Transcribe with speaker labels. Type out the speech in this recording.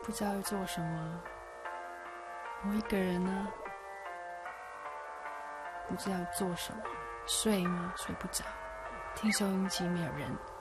Speaker 1: 不知道要做什么。我一个人呢，不知道做什么，睡吗？睡不着。听收音机没有人，